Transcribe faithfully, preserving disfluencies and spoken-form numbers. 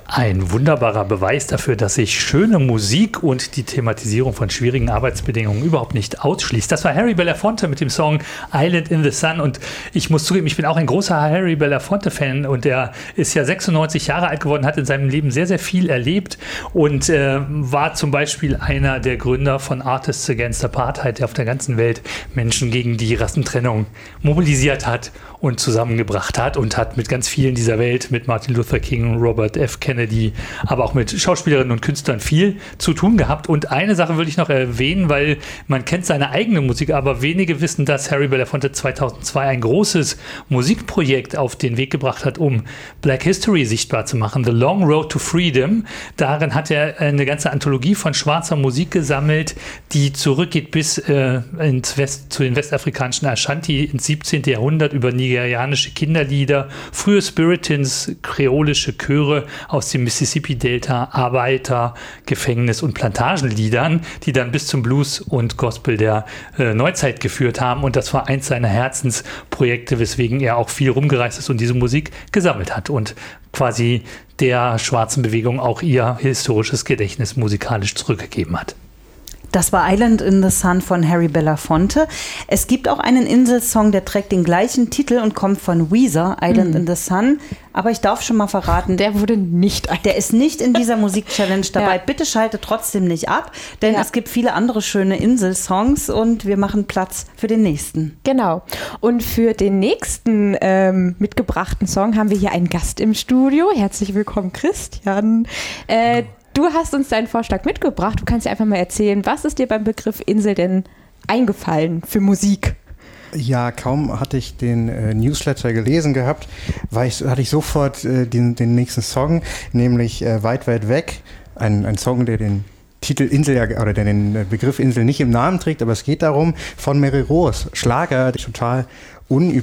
Ein wunderbarer Beweis dafür, dass sich schöne Musik und die Thematisierung von schwierigen Arbeitsbedingungen überhaupt nicht ausschließt. Das war Harry Belafonte mit dem Song Island in the Sun. Und ich muss zugeben, ich bin auch ein großer Harry Belafonte-Fan. Und er ist ja sechsundneunzig Jahre alt geworden, hat in seinem Leben sehr, sehr viel erlebt und äh, war zum Beispiel einer der Gründer von Artists Against Apartheid, der auf der ganzen Welt Menschen gegen die Rassentrennung mobilisiert hat und zusammengebracht hat und hat mit ganz vielen dieser Welt, mit Martin Luther King, Robert F. Kennedy, aber auch mit Schauspielerinnen und Künstlern viel zu tun gehabt. Und eine Sache will ich noch erwähnen, weil man kennt seine eigene Musik, aber wenige wissen, dass Harry Belafonte zweitausendzwei ein großes Musikprojekt auf den Weg gebracht hat, um Black History sichtbar zu machen, The Long Road to Freedom. Darin hat er eine ganze Anthologie von schwarzer Musik gesammelt, die zurückgeht bis äh, ins West, zu den westafrikanischen Ashanti ins siebzehnten Jahrhundert über nigerianische Kinderlieder, frühe Spiritins, kreolische Chöre aus dem Mississippi-Delta, Arbeiter-, Gefängnis- und Plantagenliedern, die dann bis zum Blues und Gospel der äh, Neuzeit geführt haben. Und das war eins seiner Herzensprojekte, weswegen er auch viel rumgereist ist und diese Musik gesammelt hat und quasi der schwarzen Bewegung auch ihr historisches Gedächtnis musikalisch zurückgegeben hat. Das war Island in the Sun von Harry Belafonte. Es gibt auch einen Inselsong, der trägt den gleichen Titel und kommt von Weezer, Island mhm. in the Sun. Aber ich darf schon mal verraten, der wurde nicht ein- Der ist nicht in dieser Musik-Challenge dabei. Ja. Bitte schalte trotzdem nicht ab, denn ja. es gibt viele andere schöne Inselsongs und wir machen Platz für den nächsten. Genau. Und für den nächsten ähm, mitgebrachten Song haben wir hier einen Gast im Studio. Herzlich willkommen, Christian. Äh, Du hast uns deinen Vorschlag mitgebracht. Du kannst dir einfach mal erzählen, was ist dir beim Begriff Insel denn eingefallen für Musik? Ja, kaum hatte ich den äh, Newsletter gelesen gehabt, war ich, hatte ich sofort äh, den, den nächsten Song, nämlich äh, Weit, weit weg. Ein, ein Song, der den Titel Insel oder der den Begriff Insel nicht im Namen trägt, aber es geht darum, von Mary Rose, Schlager, total unüblich